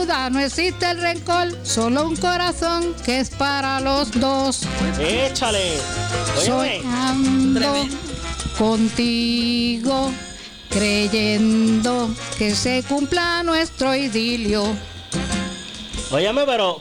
duda, no existe el rencor, solo un corazón que es para los dos. Échale. Soñando contigo, creyendo que se cumpla nuestro idilio. Óyeme, pero.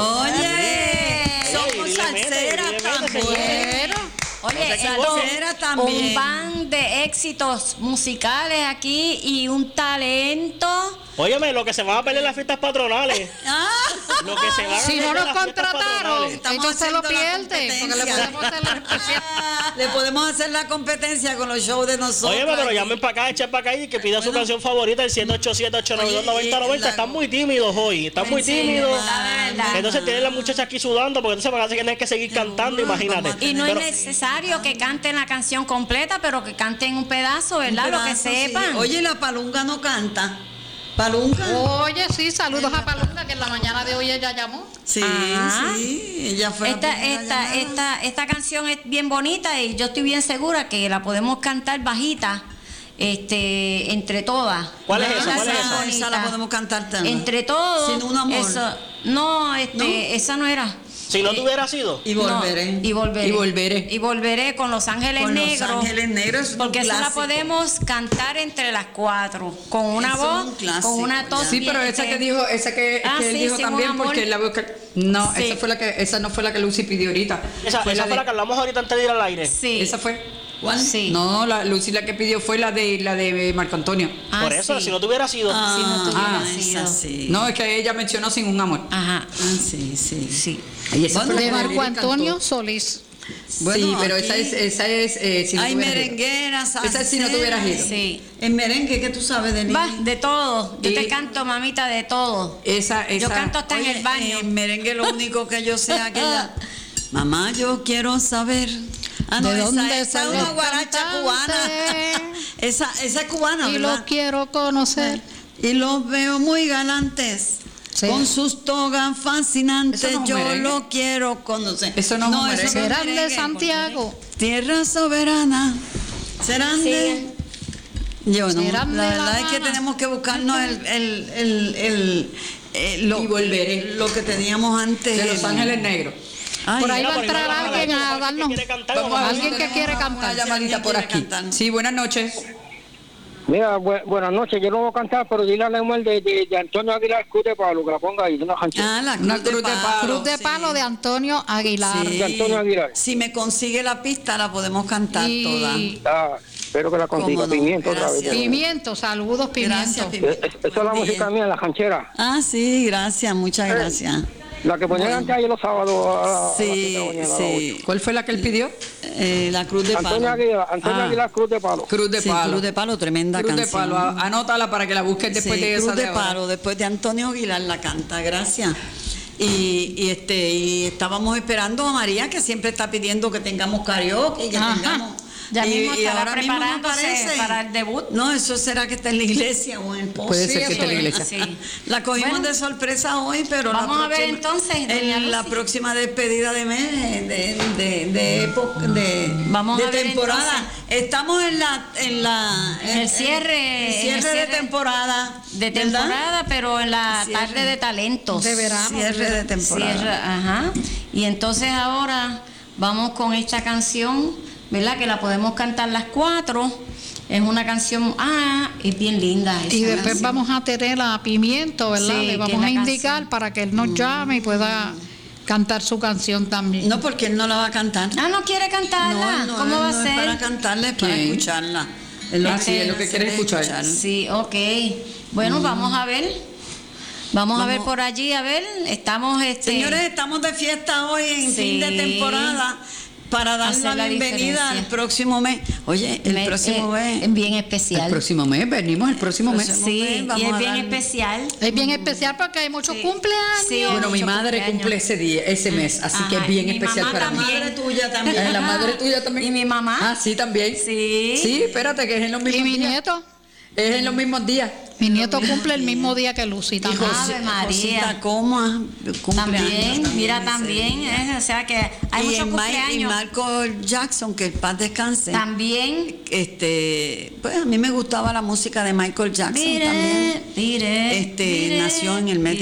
Oye, somos salseras también. Oye, salsera también. Un band de éxitos musicales aquí y un talento. Óyeme, lo que se van a perder las fiestas patronales. Lo que se van a Si no perder nos las fiestas contrataron, patronales. ellos se lo haciendo la pierden, porque le podemos hacer la especial. Le podemos hacer la competencia con los shows de nosotros. Óyeme, pero llamen para acá, echen para acá y que pida su canción favorita, el 787-892-9090. Están muy tímidos hoy, están muy tímidos. Entonces tienen las muchachas aquí sudando, porque entonces van a tener que seguir cantando, imagínate. Y no es necesario que canten la canción completa, pero que canten un pedazo, ¿verdad? Lo que sepan. Sí. Oye, la Palunga no canta. ¿Palunga? Oye, sí, saludos a Palunga, que en la mañana de hoy ella llamó. Sí, Ajá. sí, ella fue Esta canción es bien bonita y yo estoy bien segura que la podemos cantar bajita, entre todas. ¿Cuál es esa? ¿Cuál es esa? Esa la podemos cantar también. Entre todos. Sin un amor. Eso, no, esa no era. Si no te hubiera sido. Y volveré. No, y volveré. Y volveré. Y volveré con Los Ángeles Con Negros. Los Ángeles Negros es un porque esa la clásico. podemos cantar entre las cuatro. Con una Eso es un voz, clásico, con una tos. ya. Sí, pero esa que dijo, esa que él sí, dijo Sin un también, amor. porque la boca. No, Sí. esa no fue la que Lucy pidió ahorita. Esa fue la que hablamos ahorita antes de ir al aire. Sí. Esa fue. ¿Cuál? Sí. No, Lucy la que pidió fue la de Marco Antonio. Ah, Por eso, sí. si no te hubiera sido. Si no tuviera esa sido. sí. No, es que ella mencionó Sin un amor. Ajá. Sí, sí. Sí. Y esa Bueno, fue la De que Marco Lili Antonio cantó. Solís. Bueno, sí, pero aquí esa es si no hay te hubieras ido. merengueras, Esa es si no te hubieras ido. Sí. En merengue, ¿qué tú sabes de Va, Lili? de todo. Yo Y- te canto, mamita, de todo. Esa. Yo canto hasta en Oye, el baño. En merengue lo único que yo sé es aquella. Mamá, yo quiero saber. Ah, no, ¿De dónde esa es salen una los guaracha cantantes? cubana. Esa es cubana, Y ¿verdad? los quiero conocer. Y los veo muy galantes. Sí. Con sus togas fascinantes, Eso no es yo merengue. lo quiero conocer. Eso no es un merengue. eso no es Serán de merengue. Santiago. Tierra soberana. Serán de. Yo no. Serán La de La verdad es que Habana. tenemos que buscarnos Y volveré. lo que teníamos antes. De Los Ángeles Negros. Ay, Por ahí Mira, va a por entrar igual, alguien a alguien darnos. que quiere cantar, Vamos a ver si Alguien que tenemos quiere una cantar. llamadita por quiere aquí. cantar. Sí, buenas noches. Mira, buenas noches. Yo no voy a cantar, pero dile a Lemuel de Antonio Aguilar Cruz de Pablo, que la ponga ahí, una canción. Ah, la Una cruz de palo. Cruz de Palo de Antonio Aguilar. Sí. De Antonio Aguilar. Si me consigue la pista, la podemos cantar toda. Y Espero que la consiga. Cómo no, Pimiento otra vez. gracias. Pimiento, saludos Gracias, Pimiento. Pimiento. Esa es la música mía, la ranchera. Ah, sí, gracias, muchas gracias. La que ponían antes ahí los sábados. a las 7 de Sí, la mañana, a las sí. ¿Cuál fue la que él pidió? La Cruz de 8. Palo. Antonio Aguilar Cruz de Palo. Cruz de Sí, Palo. Cruz de Palo, tremenda Cruz de canción. Palo. Anótala para que la busques después Sí, de esa Cruz de ahora. Palo, después de Antonio Aguilar la canta, gracias. Y estábamos esperando a María, que siempre está pidiendo que tengamos karaoke, que Ajá. tengamos. Ya mismo estará ahora mismo no preparándose aparece. para el debut. No, eso será que está en la iglesia o en el post. Puede Sí, ser que esté en la eso iglesia. Sí. La cogimos Bueno, de sorpresa hoy, pero vamos la a ver próxima- entonces, doña en la Lucy. próxima despedida de mes, de época, Vamos de a ver temporada. entonces. Estamos en El cierre, el cierre el de cierre temporada. De ¿verdad? temporada, pero en la Cierre. tarde de talentos. De verano. Cierre de temporada. Cierre, ajá. Y entonces ahora vamos con esta canción, ¿verdad? Que la podemos cantar las cuatro. Es una canción, es bien linda. esa Y después canción. vamos a tener a Pimiento, ¿verdad? Sí, Le que vamos es la a indicar canción. para que él nos llame y pueda cantar su canción también. No, porque él no la va a cantar. No quiere cantarla. No, ¿Cómo va a no ser? es para cantarla, es para ¿Quién? escucharla. Él Ah, sí, es lo que quiere escuchar. Sí, ok. Bueno, vamos a ver. Vamos a ver por allí, a ver. Estamos, Señores, estamos de fiesta hoy en Sí. fin de temporada para dar Hacer la la bienvenida diferencia. al próximo mes. Oye, el próximo mes. es bien El especial. próximo mes, venimos el próximo mes. Próximo Sí, mes, vamos y es a bien dar- especial. Es bien especial porque hay muchos cumpleaños. Sí, Bueno, mi mucho madre cumpleaños. cumple ese día, ese mes, así que Ajá, es bien y mi especial mamá para mí. La madre tuya también. La madre tuya también. ¿Y mi mamá? Ah, sí, también. Sí. Sí, espérate, que es en los Y mismos mi días. nieto, Es en los mismos días. mi nieto cumple el mismo día que Lucy también. Ave María. Josita Coma, También, mira, también. O sea que hay y muchos en y cumpleaños. Marco Jackson, que el paz descanse. También. Pues a mí me gustaba la música de Michael Jackson también. Mire, Nació en el mes de